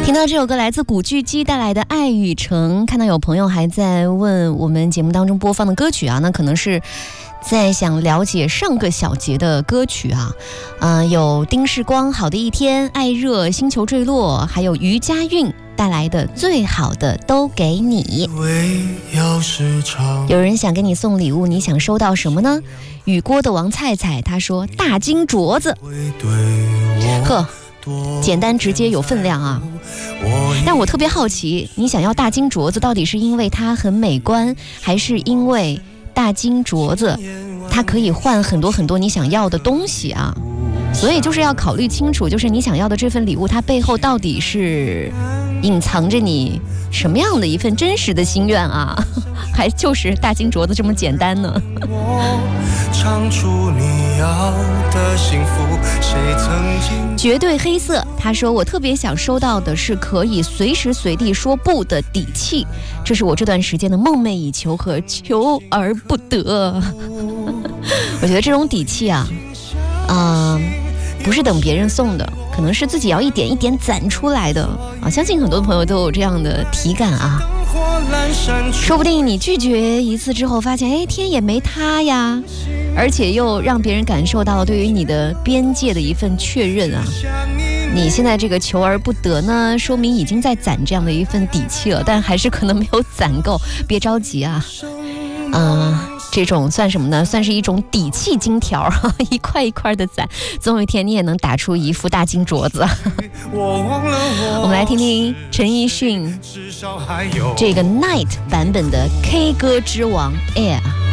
听到这首歌来自古巨基带来的《爱与诚》，看到有朋友还在问我们节目当中播放的歌曲啊，那可能是在想了解上个小节的歌曲啊，有丁世光《好的一天》、爱热、星球坠落，还有余佳韵带来的最好的都给你。有人想给你送礼物，你想收到什么呢？雨锅的王菜菜他说大金镯子，呵，简单直接有分量啊。但我特别好奇，你想要大金镯子到底是因为它很美观，还是因为大金镯子它可以换很多很多你想要的东西啊？所以就是要考虑清楚，就是你想要的这份礼物它背后到底是隐藏着你什么样的一份真实的心愿啊，还就是大金镯子这么简单呢？唱出你要的幸福，谁曾经绝对黑色他说我特别想收到的是可以随时随地说不的底气，这是我这段时间的梦寐以求和求而不得。我觉得这种底气啊不是等别人送的，可能是自己要一点一点攒出来的啊！相信很多朋友都有这样的体感啊。说不定你拒绝一次之后，发现天也没塌呀，而且又让别人感受到对于你的边界的一份确认啊。你现在这个求而不得呢，说明已经在攒这样的一份底气了，但还是可能没有攒够，别着急啊。这种算什么呢？算是一种底气金条，一块一块的攒，总有一天你也能打出一副大金镯子。我们来听听陈奕迅这个 Night 版本的 K 歌之王 Air。